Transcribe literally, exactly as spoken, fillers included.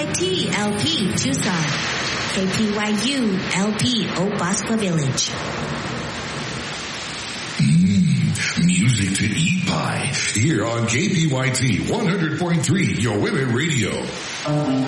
Y T L P Tucson. K P Y U L P Opascua Village. Mm, music to eat by here on K P Y T one hundred point three, Your Women Radio.